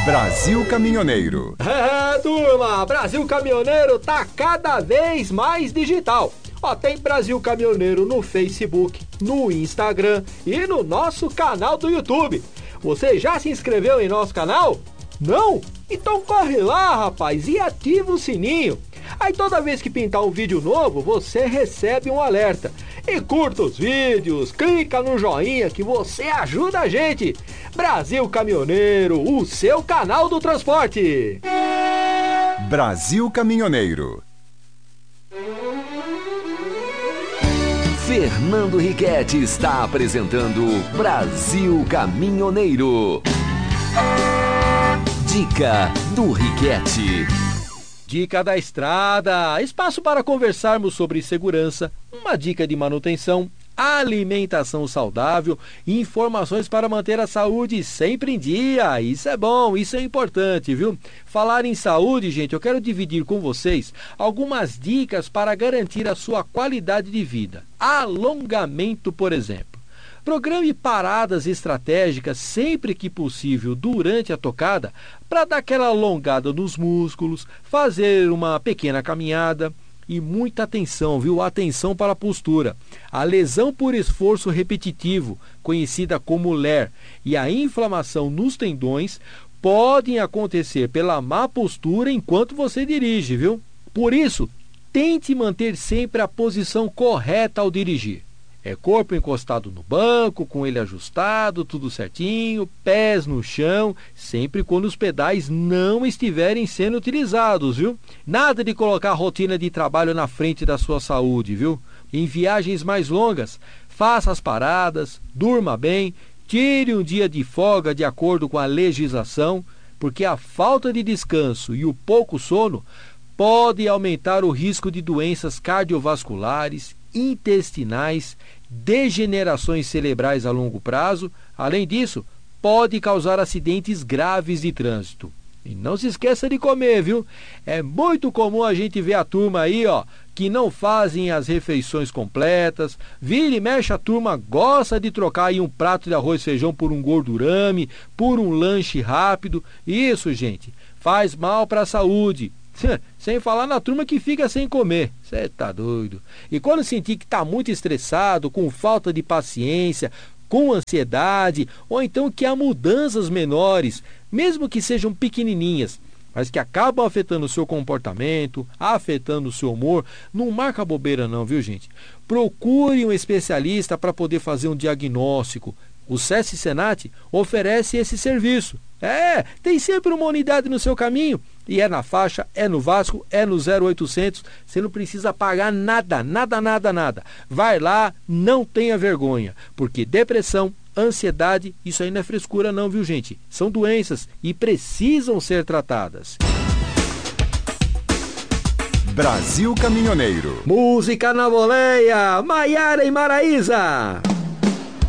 Brasil Caminhoneiro. Turma, Brasil Caminhoneiro tá cada vez mais digital. Tem Brasil Caminhoneiro no Facebook, no Instagram e no nosso canal do YouTube. Você já se inscreveu em nosso canal? Não? Então corre lá, rapaz, e ativa o sininho. Aí toda vez que pintar um vídeo novo, você recebe um alerta. E curta os vídeos, clica no joinha que você ajuda a gente. Brasil Caminhoneiro, o seu canal do transporte. Brasil Caminhoneiro. Fernando Riquetti está apresentando Brasil Caminhoneiro. Dica do Riquetti. Dica da estrada, espaço para conversarmos sobre segurança, uma dica de manutenção, alimentação saudável e informações para manter a saúde sempre em dia. Isso é bom, isso é importante, viu? Falar em saúde, gente, eu quero dividir com vocês algumas dicas para garantir a sua qualidade de vida. Alongamento, por exemplo. Programe paradas estratégicas sempre que possível durante a tocada para dar aquela alongada nos músculos, fazer uma pequena caminhada e muita atenção, viu? Atenção para a postura. A lesão por esforço repetitivo, conhecida como LER, e a inflamação nos tendões podem acontecer pela má postura enquanto você dirige, viu? Por isso, tente manter sempre a posição correta ao dirigir. Corpo encostado no banco, com ele ajustado, tudo certinho, pés no chão, sempre quando os pedais não estiverem sendo utilizados, viu? Nada de colocar a rotina de trabalho na frente da sua saúde, viu? Em viagens mais longas, faça as paradas, durma bem, tire um dia de folga de acordo com a legislação, porque a falta de descanso e o pouco sono pode aumentar o risco de doenças cardiovasculares, intestinais, degenerações cerebrais a longo prazo. Além disso, pode causar acidentes graves de trânsito. E não se esqueça de comer, viu? É muito comum a gente ver a turma aí, que não fazem as refeições completas. Vira e mexe, a turma gosta de trocar aí um prato de arroz e feijão por um gordurame, por um lanche rápido. Isso, gente, faz mal para a saúde. Sem falar na turma que fica sem comer. Você tá doido. E quando sentir que tá muito estressado, com falta de paciência, com ansiedade, ou então que há mudanças menores, mesmo que sejam pequenininhas, mas que acabam afetando o seu comportamento, afetando o seu humor, não marca bobeira não, viu, gente? Procure um especialista para poder fazer um diagnóstico. O SESC Senat oferece esse serviço. Tem sempre uma unidade no seu caminho. E é na faixa, é no Vasco, é no 0800. Você não precisa pagar nada. Vai lá, não tenha vergonha. Porque depressão, ansiedade, isso aí não é frescura não, viu, gente? São doenças e precisam ser tratadas. Brasil Caminhoneiro. Música na boleia, Maiara e Maraísa.